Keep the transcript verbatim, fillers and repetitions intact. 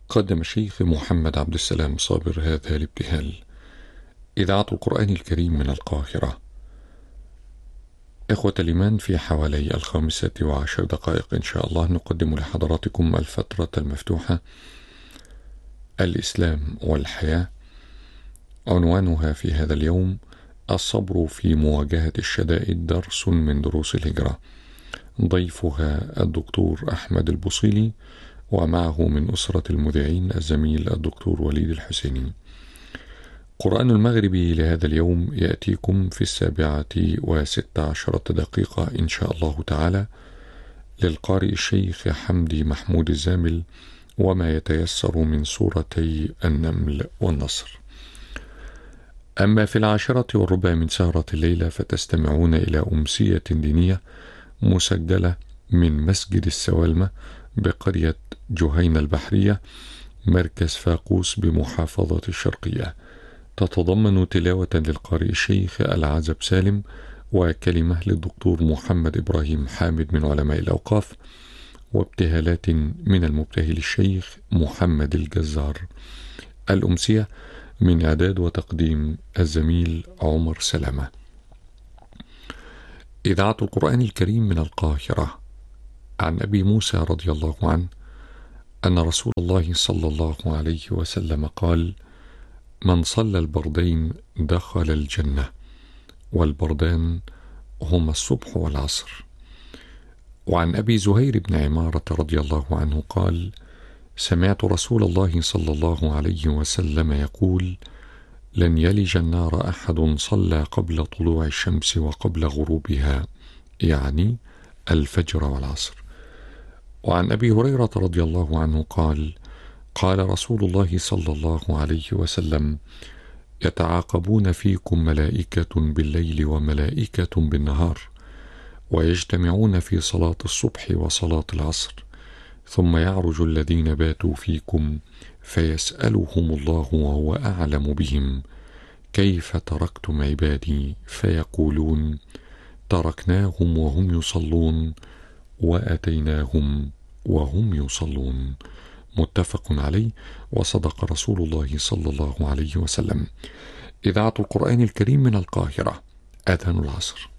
قدم الشيخ محمد عبد السلام صابر هذا الابتهال. إذاعة القرآن الكريم من القاهرة. إخوة الإيمان، في حوالي الخامسة وعشر دقائق إن شاء الله نقدم لحضراتكم الفترة المفتوحة الإسلام والحياة، عنوانها في هذا اليوم: الصبر في مواجهة الشدائد، درس من دروس الهجرة. ضيفها الدكتور أحمد البوصيلي، ومعه من أسرة المذيعين الزميل الدكتور وليد الحسيني. قرآن المغربي لهذا اليوم يأتيكم في السابعة وست عشرة دقيقة إن شاء الله تعالى، للقارئ الشيخ حمدي محمود الزامل، وما يتيسر من سورتي النمل والنصر. أما في العاشرة والربع من سهرة الليلة فتستمعون إلى أمسية دينية مسجلة من مسجد السوالمة بقرية جهينة البحرية، مركز فاقوس بمحافظة الشرقية، تتضمن تلاوة للقارئ الشيخ العزب سالم، وكلمة للدكتور محمد إبراهيم حامد من علماء الأوقاف، وابتهالات من المبتهل الشيخ محمد الجزار. الأمسية من إعداد وتقديم الزميل عمر سلامة. إذاعة القرآن الكريم من القاهرة. عن أبي موسى رضي الله عنه أن رسول الله صلى الله عليه وسلم قال: من صلى البردين دخل الجنة، والبردان هما الصبح والعصر. وعن أبي زهير بن عمارة رضي الله عنه قال: سمعت رسول الله صلى الله عليه وسلم يقول: لن يلج النار أحد صلى قبل طلوع الشمس وقبل غروبها، يعني الفجر والعصر. وعن أبي هريرة رضي الله عنه قال: قال رسول الله صلى الله عليه وسلم: يتعاقبون فيكم ملائكة بالليل وملائكة بالنهار، ويجتمعون في صلاة الصبح وصلاة العصر، ثم يعرج الذين باتوا فيكم فيسألهم الله وهو أعلم بهم: كيف تركتم عبادي؟ فيقولون: تركناهم وهم يصلون، وأتيناهم وهم يصلون. متفق عليه، وصدق رسول الله صلى الله عليه وسلم. إذاعة القرآن الكريم من القاهرة. أذان العصر.